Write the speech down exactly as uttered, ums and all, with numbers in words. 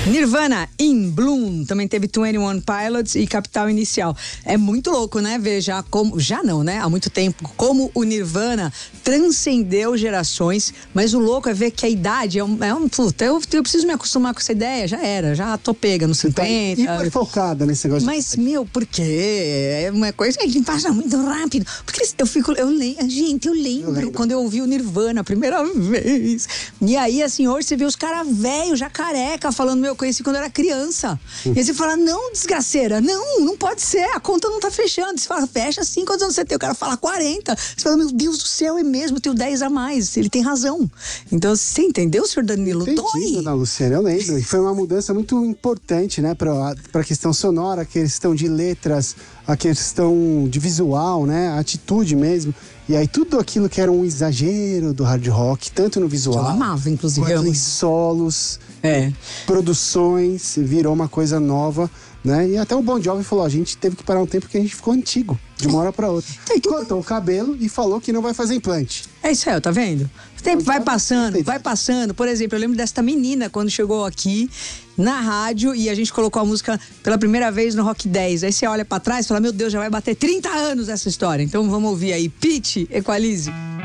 Nirvana, In Bloom, também teve vinte e um Pilots e Capital Inicial. É muito louco, né? Ver já como, já não, né? Há muito tempo, como o Nirvana transcendeu gerações, mas o louco é ver que a idade é um, é um puta, eu, eu preciso me acostumar com essa ideia, já era, já tô pega nos cinquenta. Tá hiper focada nesse negócio. Mas, de... meu, por quê? É uma coisa que passa muito rápido. Porque eu fico, eu lembro, gente, eu lembro, eu lembro quando eu ouvi o Nirvana a primeira vez. E aí, assim, hoje você vê os caras velhos, já careca, falando, meu, eu conheci quando eu era criança. Hum. E aí você fala, não, desgraceira, não, não pode ser, a conta não tá fechando. Você fala, fecha sim, quantos anos você tem? O cara fala quarenta. Você fala, meu Deus do céu, é mesmo, eu tenho dez a mais. Ele tem razão. Então, você entendeu, senhor Danilo? Entendi, dona Luciana, eu lembro. E foi uma mudança muito importante, né, pra, pra questão sonora, a questão de letras, a questão de visual, né, a atitude mesmo. E aí tudo aquilo que era um exagero do hard rock, tanto no visual, eu amava, inclusive, quanto em solos, é. produções, virou uma coisa nova, né? E até o Bon Jovi falou, a gente teve que parar um tempo porque a gente ficou antigo, de uma hora pra outra. Cortou o cabelo e falou que não vai fazer implante. É isso aí, tá vendo? O tempo vai passando, vai passando. Por exemplo, eu lembro desta menina quando chegou aqui na rádio e a gente colocou a música pela primeira vez no Rock dez. Aí você olha pra trás e fala, meu Deus, já vai bater trinta anos essa história. Então vamos ouvir aí, Pitty, Equalize.